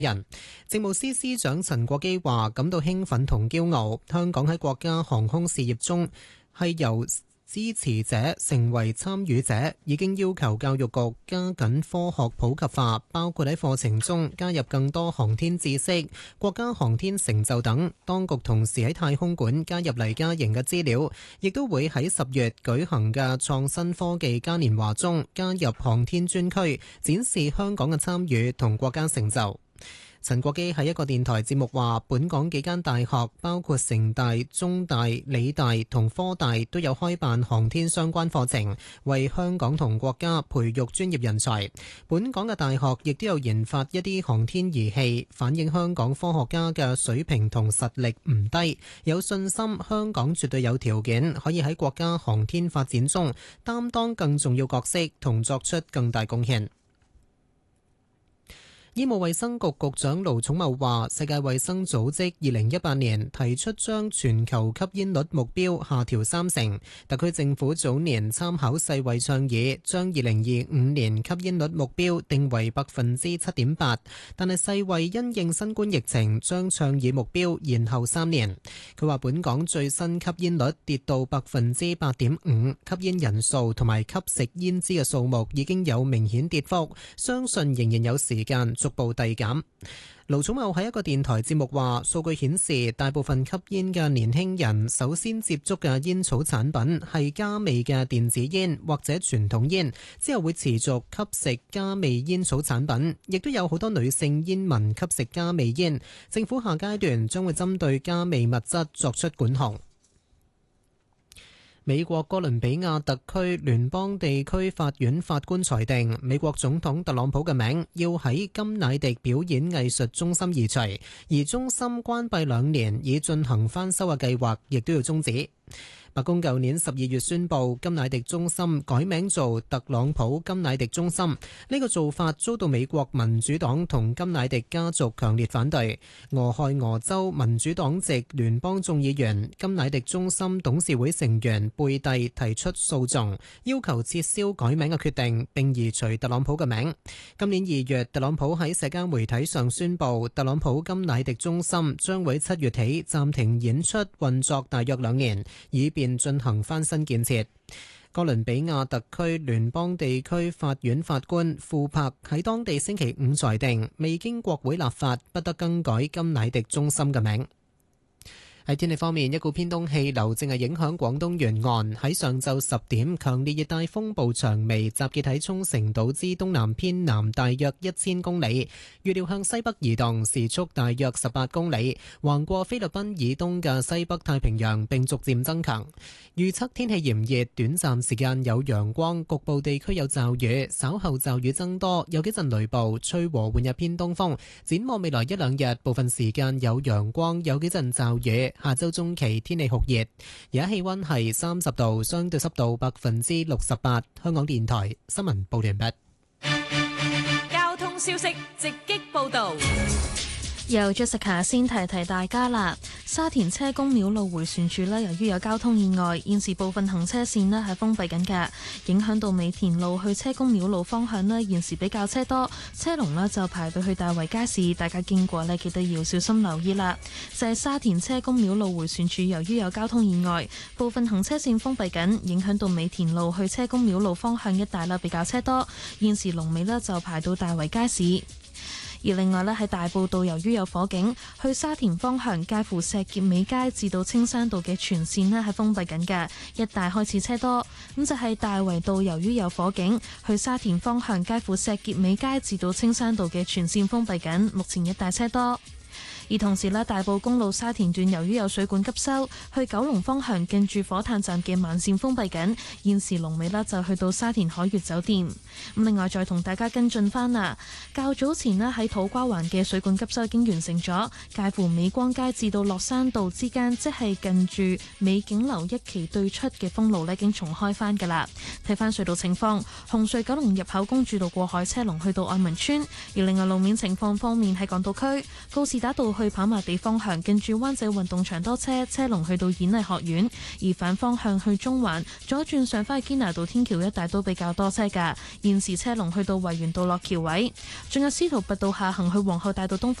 人。政務司司長陳國基話感到興奮同驕傲，香港喺國家航空事業中係由支持者成為參與者，已經要求教育局加緊科學普及化，包括喺課程中加入更多航天知識、國家航天成就等。當局同時喺太空館加入黎嘉瑩嘅資料，亦都會喺10月舉行嘅創新科技嘉年華中加入航天專區，展示香港嘅參與同國家成就。陳國基喺一個電台節目話，本港幾間大學包括城大、中大、理大同科大都有開辦航天相關課程，為香港同國家培育專業人才。本港嘅大學亦都有研發一啲航天儀器，反映香港科學家嘅水平同實力唔低，有信心香港絕對有條件可以喺國家航天發展中擔當更重要角色同作出更大貢獻。醫務衛生局局長盧寵茂話，世界衛生組織2018年提出將全球吸煙率目標下調30%，特區政府早年參考世衛倡議，將2025年吸煙率目標定為7.8%，但係世衛因應新冠疫情，將倡議目標延後3年。佢話本港最新吸煙率跌到8.5%，吸煙人數同埋吸食煙支嘅數目已經有明顯跌幅，相信仍然有時間逐步遞減。盧寵茂喺一個電台節目話，數據顯示大部分吸煙嘅年輕人首先接觸嘅煙草產品係加味嘅電子煙或者傳統煙，之後會持續吸食加味煙草產品，亦都有好多女性煙民吸食加味煙。政府下階段將會針對加味物質作出管控。美國哥倫比亞特區聯邦地區法院法官裁定，美國總統特朗普嘅名要喺甘迺迪表演藝術中心移除，而中心關閉2年以進行翻修嘅計劃亦都要終止。白宮舊年12月宣布甘迺迪中心改名做特朗普甘迺迪中心，呢個做法遭到美國民主黨同甘迺迪家族強烈反對。俄亥俄州民主黨籍聯邦眾議員甘迺迪中心董事會成員貝蒂提出訴訟，要求撤銷改名嘅決定，並移除特朗普嘅名。今年2月，特朗普喺社交媒體上宣布，特朗普甘迺迪中心將會7月起暫停演出運作大約2年，以便進行翻新建設。哥倫比亞特區聯邦地區法院法官庫柏喺當地星期5裁定，未經國會立法，不得更改甘迺迪中心嘅名。喺天氣方面，一股偏東氣流正係影響廣東沿岸。喺上晝10點，強烈熱帶風暴長眉集結喺沖繩島之東南偏南大約1000公里，預料向西北移動，時速大約18公里，橫過菲律賓以東嘅西北太平洋，並逐漸增強。預測天氣炎熱，短暫時間有陽光，局部地區有驟雨，稍後驟雨增多，有幾陣雷暴，吹和緩日偏東風。展望未來1-2日，部分時間有陽光，有幾陣驟雨。下周中期天氣酷熱，而家氣溫係30度，相對濕度68%。香港電台新聞報完畢。 交通消息直擊報道。 由 Jessica 先提提大家啦，沙田車公廟路迴旋處由於有交通意外，現時部分行車線係封閉緊嘅，影響到美田路去車公廟路方向現時比較車多，車龍就排到去大圍街市，大家經過記得要小心留意啦。就係沙田車公廟路迴旋處，由於有交通意外，部分行車線封閉緊，影響到美田路去車公廟路方向一帶比較車多，現時龍尾就排到大圍街市。而另外喺大埔道，由於有火警，去沙田方向介乎石硤尾街至到青山道嘅全線係封閉緊嘅，一帶開始車多。咁就係大圍道，由於有火警，去沙田方向介乎石硤尾街至到青山道嘅全線封閉緊，目前一帶車多。而同時大埔公路沙田段由於有水管急修，去九龍方向近住火炭站嘅慢線封閉緊，現時龍尾就去到沙田海悅酒店。咁另外再同大家跟進翻啦，較早前喺土瓜灣嘅水管急修已經完成咗，介乎美光街至到落山道之間，即係近住美景樓1期對出嘅封路已經重開翻噶啦。睇翻隧道情況，紅隧九龍入口公主道過海車龍去到愛民村，而另外路面情況方面喺港島區告士打道去跑馬地方向，近住灣仔運動場多車，車龍去到演藝學院；而反方向去中環，左轉上返去堅拿道天橋一帶都比較多車㗎。現時車龍去到維園道落橋位，仲有司徒拔道下行去皇后大道東